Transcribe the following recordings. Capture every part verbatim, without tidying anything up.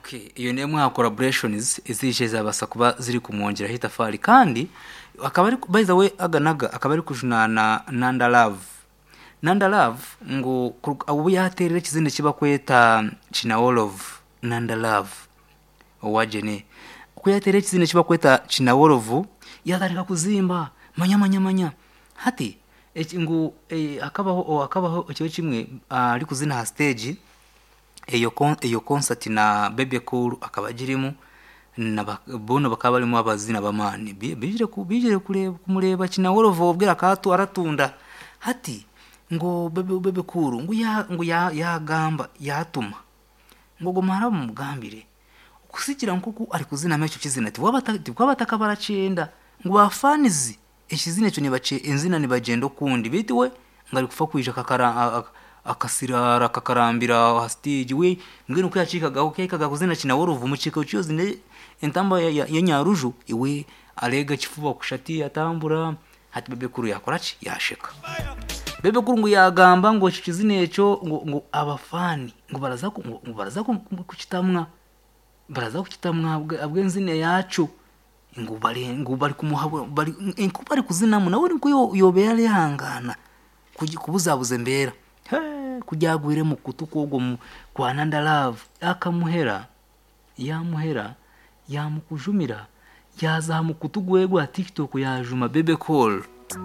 Okay, iyo ni mwa collaborations izije zabasa kuba ziri kumwongera hitafari kandi akaba ari by the way Aganaga akaba ari kujunana Nanda Love. Nanda Love ngo ubu yaterere kizinde kiba kweta China Wolof Nanda Love owajene ko yaterere kizinde kiba kweta China Wolof yagarika kuzimba manya manya manya hati ngo e, akabaho akabaho cyo kimwe ari kuzina ha stage eyo kon eyo concert na Bebe Cool akabagirimo nabona bakaba barimo abazina bamani bijire ku bijire kureba kumureba China Wolof obwira katu aratunda hati ngo Bebe Bebe Cool ngo ya ngo ya yagamba yatuma ngo gomara mu mugambire kusikira nkuko ari kuzina mecho kizina ati wabatati kwabataka baracenda ngo bafanizi ekizine cyo nibace enzina nibagendo kundi bitiwe ngari kufa kwisha kakara akasirara kakarambira stage we ngene uko yacikagaho kekaga kuzina China Wolof mu ciko cyozi ne entamba ya, ya nyaruju iwe alega kifuba kushati atambura hati Bebe Cool yakorachi yasheka Bebe Cool ngo yagamba ngo kizine cyo ngo, ngo abafani ngo baraza ko ngo baraza ko kukitamwa baraza kukitamwa abwenzine yacu ngo bari ngo bari kumuhabura bari ngo bari kuzina mu nawe niko yobera yangana kubuzabuze mbera he kujyagwire mu kutukogo kwa Nanda Love akamuhera yamuhera yamukujumira yaza mu kutugwegwa TikTok yajuma Bebe Cool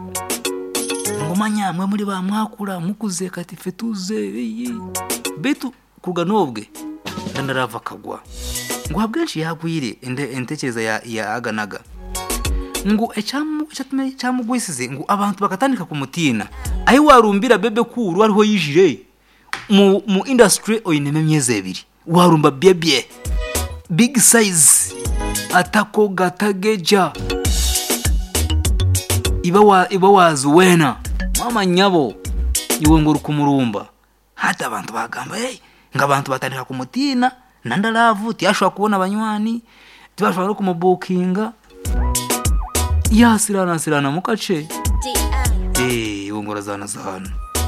ngomanya mwe muri ba mwakura mukuze kati fetuze betu kuganobwe Nanda Love akagwa ngo habwenshi yagwire ende entekereza ya, ya Aganaga ngo echamu echatme chamugwisize ngo abantu bakatandika ku mutina ayi warumbira Bebe Cool ariho yijire mu mu industry oyineme myeze ebiri warumba bebye big size atako gatageja iba wa iba wazuwena mama nyabo iwe ngo rukumurumba hata abantu bagamba hey ngabantu batandika ku mutina Nanda Love tiyashwa kubona abanywani tibashwa no kumubukinga yasirana sirana mukace eh wongora zana zana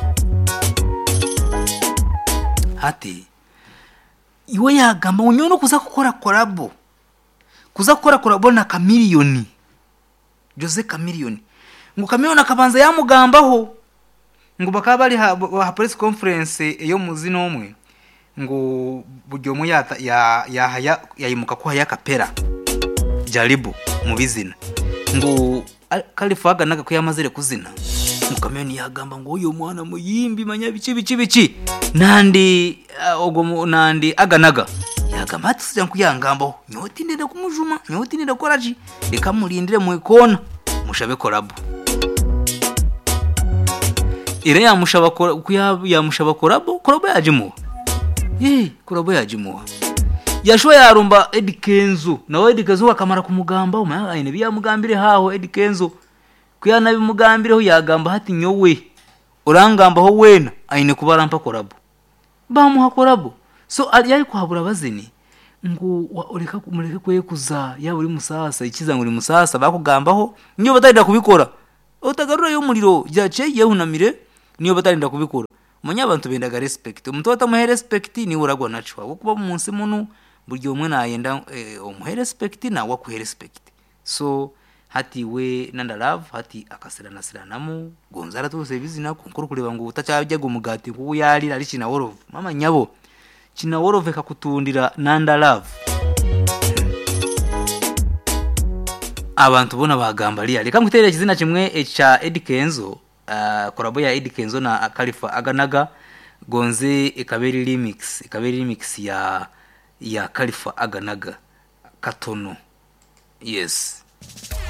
hati iwe yagamba unyono kuza gukora collabo kuza gukora collabo na Chameleone Jose Chameleone ngo Chameleone akabanza yamugambaho ngo bakaba bari ha, ha press conference yo muzino omwe ngo buryo mu yata ya ya ya yayimuka ko ya kapera jaribu mu bizina ngo Khalifa Aganaga ko yamazire kuzina ngo Chameleone yagamba ngo uyo mwana muyimbi manya bici bici bici nandi uh, ogo nandi Aganaga yagamba ati kuyangamba nyoti ndende kumujuma nyoti ndende koraji ikamurindire mu ikona mushabe collabo ire ya mushaba kuya ya mushaba collabo collabo yajimo eh collabo yajimo yashwa yarumba Eddy Kenzo nawe Eddy Kenzo akamara kumugamba uma ayine biyamugambire haho Eddy Kenzo kuya nabi mugambireho yagamba hati nyowe urangamba ho wena ayine kubarampa collabo bamuha collabo so yari kuhabura bazini ngo ureka kumureke kwe kuza yaba uri musasa ikiza ngo uri musasa bakugambaho niyo batarida kubikora utagarura yo muriro byace yehunamire niyo batarida kubikora munya abantu bendaga respect umuntu watamuhe respect ni uragwa nacho kuba munsi munu buryo umwe nayenda eh, umuhe respect na wakuhe respect so hati we Nanda Love hati akasirana siranamo gonzara tose bizina kunkuru kureba ngo utacyajya gumugati kuko yari ari China Wolof mama nyabo China Wolof kakutundira Nanda Love abantu bona bagambaliya reka nguterera kizina kimwe echa Eddy Kenzo uh, collabo ya Eddy Kenzo na Khalifa Aganaga gonze ikaberi remix ikaberi remix ya ya Khalifa Aganaga katono yes